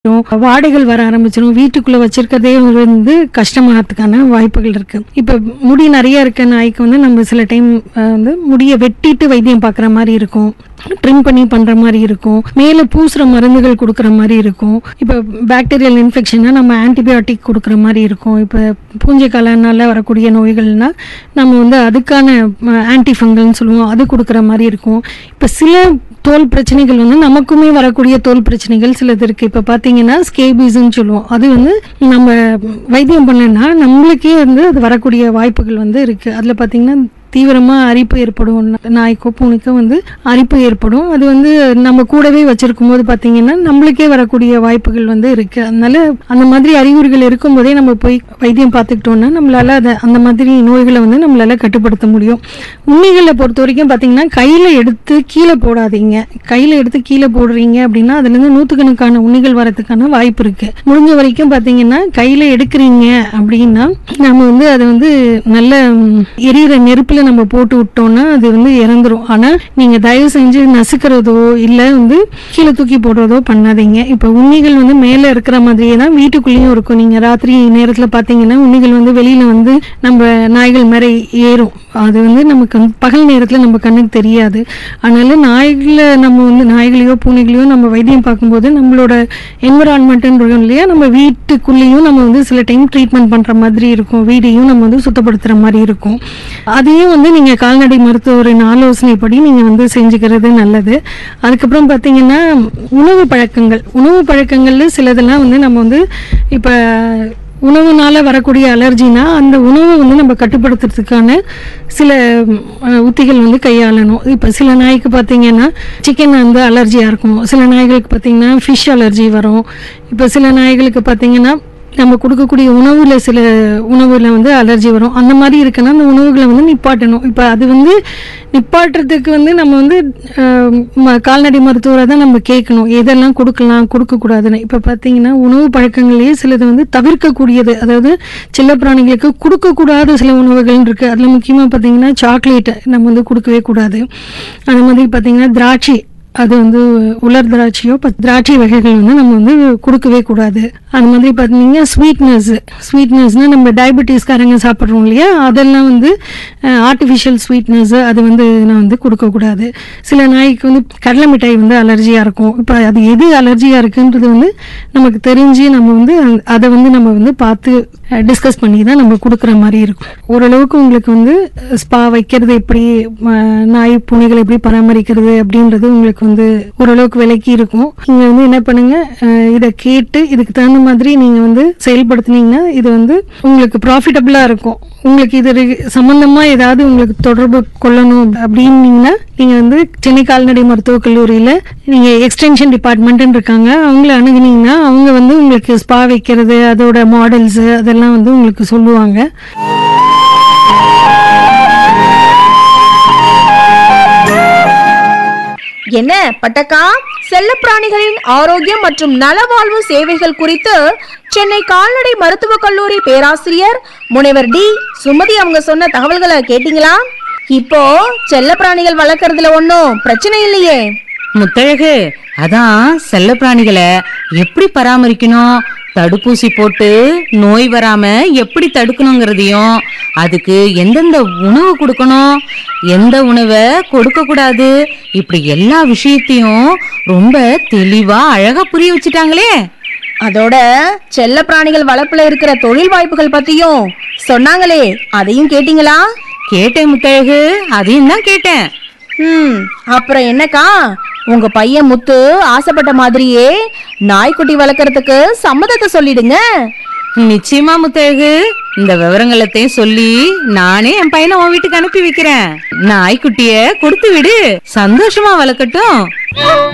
வாடைகள் வர ஆரம்பிச்சிடும். வீட்டுக்குள்ள வச்சிருக்கதே வந்து கஷ்டமாகறதுக்கான வாய்ப்புகள் இருக்கு. இப்ப முடி நிறைய இருக்க நாய்க்கு வந்து நம்ம சில டைம் வந்து முடியை வெட்டிட்டு வைத்தியம் பார்க்குற மாதிரி இருக்கும், ட்ரிம் பண்ணி பண்ற மாதிரி இருக்கும், மேல பூசுற மருந்துகள் கொடுக்குற மாதிரி இருக்கும். இப்ப பாக்டீரியல் இன்ஃபெக்ஷன்னா நம்ம ஆன்டிபயோட்டிக் கொடுக்குற மாதிரி இருக்கும். இப்ப பூஞ்சை காலனால வரக்கூடிய நோய்கள்னா நம்ம வந்து அதுக்கான ஆன்டிஃபங்கல்னு சொல்லுவோம், அது கொடுக்குற மாதிரி இருக்கும். இப்ப சில தோல் பிரச்சனைகள் வந்து நமக்குமே வரக்கூடிய தோல் பிரச்சனைகள் சிலது இருக்கு. இப்ப பாத்தீங்கன்னா ஸ்கேபீஸ்ன்னு சொல்லுவோம், அது வந்து நம்ம வைத்தியம் பண்ணலன்னா நம்மளுக்கே வந்து அது வரக்கூடிய வாய்ப்புகள் வந்து இருக்கு. அதுல பாத்தீங்கன்னா தீவிரமா அரிப்பு ஏற்படும், நாய்க்கோ பூனைக்கோ வந்து அரிப்பு ஏற்படும். அது வந்து நம்ம கூடவே வச்சிருக்கும் போது பாத்தீங்கன்னா நம்மளுக்கே வரக்கூடிய வாய்ப்புகள் வந்து இருக்கு. அதனால அந்த மாதிரி அறிகுறிகள் இருக்கும் போதே நம்ம போய் வைத்தியம் பார்த்துக்கிட்டோம்னா நம்மளால அந்த மாதிரி நோய்களை வந்து நம்மளால கட்டுப்படுத்த முடியும். உண்ணிகளை பொறுத்த வரைக்கும் பாத்தீங்கன்னா கையில எடுத்து கீழே போடாதீங்க. கையில எடுத்து கீழே போடுறீங்க அப்படின்னா அதுல இருந்து நூற்றுக்கணக்கான உண்ணிகள் வரதுக்கான வாய்ப்பு இருக்கு. முடிஞ்ச வரைக்கும் பாத்தீங்கன்னா கையில எடுக்கிறீங்க அப்படின்னா நம்ம வந்து அதை வந்து நல்ல எரியிற நெருப்புல நம்ம போட்டு விட்டோம்னா அது வந்து இறந்துரும். ஆனா நீங்க தயவு செஞ்சு நசுக்கிறதோ இல்ல வந்து கீழே தூக்கி போடுறதோ பண்ணாதீங்க. இப்ப உண்ணிகள் வந்து மேல இருக்கிற மாதிரியே தான் வீட்டுக்குள்ளேயும் இருக்கும். நீங்க ராத்திரி நேரத்துல பாத்தீங்கன்னா உண்ணிகள் வந்து வெளியில வந்து நம்ம நாய்கள் மேல ஏறும். அது வந்து நமக்கு பகல் நேரத்துல நம்ம கண்ணுக்கு தெரியாது. அதனால நாய்களை நம்ம வந்து நாய்களையோ பூனைகளையோ நம்ம வைத்தியம் பார்க்கும்போது நம்மளோட என்விரான்மெண்ட் இல்லையா, நம்ம வீட்டுக்குள்ளேயும் நம்ம வந்து சில டைம் ட்ரீட்மெண்ட் பண்ற மாதிரி இருக்கும், வீடையும் நம்ம வந்து சுத்தப்படுத்துற மாதிரி இருக்கும். அதையும் வந்து நீங்க கால்நடை மருத்துவரின் ஆலோசனைப்படி நீங்க வந்து செஞ்சுக்கிறது நல்லது. அதுக்கப்புறம் பாத்தீங்கன்னா உணவு பழக்கங்கள்ல சிலதெல்லாம் வந்து நம்ம வந்து இப்ப உணவுனால வரக்கூடிய அலர்ஜினா அந்த உணவை வந்து நம்ம கட்டுப்படுத்துறதுக்கான சில உத்திகள் வந்து கையாளணும். இப்போ சில நாய்க்கு பார்த்தீங்கன்னா சிக்கன் வந்து அலர்ஜியாக இருக்கும், சில நாய்களுக்கு பார்த்தீங்கன்னா ஃபிஷ் அலர்ஜி வரும். இப்போ சில நாய்களுக்கு பார்த்தீங்கன்னா நம்ம கொடுக்கக்கூடிய சில உணவுல வந்து அலர்ஜி வரும். அந்த மாதிரி இருக்குன்னா அந்த உணவுகளை வந்து நிப்பாட்டணும். இப்போ அது வந்து நிப்பாட்டுறதுக்கு வந்து நம்ம வந்து கால்நடை மருத்துவரை தான் நம்ம கேட்கணும், எதெல்லாம் கொடுக்கலாம் கொடுக்கக்கூடாதுன்னு. இப்போ பார்த்தீங்கன்னா உணவு பழக்கங்களையே சிலது வந்து தவிர்க்கக்கூடியது, அதாவது செல்ல பிராணிகளுக்கு கொடுக்கக்கூடாத சில உணவுகள் இருக்கு. அதில் முக்கியமாக பார்த்தீங்கன்னா சாக்லேட் நம்ம வந்து கொடுக்கவே கூடாது. அது மாதிரி பார்த்தீங்கன்னா திராட்சை, அது வந்து உலர் திராட்சையோ திராட்சை வகைகள் வந்து நம்ம வந்து கொடுக்கவே கூடாது. அது மாதிரி பார்த்தீங்கன்னா ஸ்வீட்னஸ்னா நம்ம டயபெட்டிஸ்காரங்க சாப்பிட்றோம் இல்லையா, அதெல்லாம் வந்து ஆர்டிஃபிஷியல் ஸ்வீட்னஸ் அது வந்து நான் வந்து கொடுக்கக்கூடாது. சில நாய்க்கு வந்து கடலை மிட்டாய் வந்து அலர்ஜியாக இருக்கும். இப்போ அது எது அலர்ஜியாக இருக்குன்றது வந்து நமக்கு தெரிஞ்சு நம்ம வந்து அதை வந்து நம்ம வந்து பார்த்து டிஸ்கஸ் பண்ணி தான் நம்ம கொடுக்குற மாதிரி இருக்கும். ஓரளவுக்கு உங்களுக்கு வந்து ஸ்பா வைக்கிறது எப்படி, நாய் பூனைகளை எப்படி பராமரிக்கிறது அப்படின்றது உங்களுக்கு வந்து ஓரளவுக்கு விலைக்கு இருக்கும். நீங்க வந்து என்ன பண்ணுங்க, இதை கேட்டு இதுக்கு தகுந்த மாதிரி நீங்க வந்து செயல்படுத்தினீங்கன்னா இது வந்து உங்களுக்கு ப்ராஃபிட்டபிளா இருக்கும். உங்களுக்கு இது சம்பந்தமா ஏதாவது உங்களுக்கு தொடர்பு கொள்ளணும் அப்படின்னீங்கன்னா நீங்க வந்து சென்னை கால்நடை மருத்துவக் கல்லூரியில நீங்க எக்ஸ்டென்ஷன் டிபார்ட்மெண்ட் இருக்காங்க, அவங்கள அணுகுனீங்கன்னா அவங்க வந்து உங்களுக்கு ஸ்பா வைக்கிறது அதோட மாடல்ஸ் அதெல்லாம் வந்து உங்களுக்கு சொல்லுவாங்க. என்ன பட்டக்கா, செல்லப்பிராணிகளின் ஆரோக்கியம் மற்றும் நலவாழ்வு சேவைகள் குறித்து சென்னை கால்நடை மருத்துவக் கல்லூரி பேராசிரியர் முனைவர் டி சுமதி அவங்க சொன்ன தகவல்களை கேட்டீங்களா? இப்போ செல்ல பிராணிகள் வளர்க்கறதுல ஒன்னும் பிரச்சனை இல்லையே முத்தழகு. அதான் செல்ல பிராணிகளை எப்படி பராமரிக்கணும், தடுப்பூசி போட்டு நோய் வராம எப்படி தடுக்கணுங்கிறதையும், அதுக்கு எந்தெந்த உணவு கொடுக்கணும், எந்த உணவை கொடுக்க கூடாது, இப்படி எல்லா விஷயத்தையும் ரொம்ப தெளிவா அழகா புரிய வச்சுட்டாங்களே. அதோட செல்ல பிராணிகள் வளர்ப்புல இருக்கிற தொழில் வாய்ப்புகள் பத்தியும் சொன்னாங்களே, அதையும் கேட்டீங்களா? கேட்டேன் முத்தழகு, அதையும் தான் கேட்டேன். அப்புறம் என்னக்கா, உங்க பையன் முத்து ஆசைப்பட்ட மாதிரியே நாய்க்குட்டி வளர்க்கறதுக்கு சம்மதத்தை சொல்லிடுங்க. நிச்சயமா முத்தழகு, இந்த விவரங்களத்தையும் சொல்லி நானே என் பையனை உன் வீட்டுக்கு அனுப்பி வைக்கிறேன். நாய்க்குட்டிய கொடுத்து விடு, சந்தோஷமா வளர்க்கட்டும்.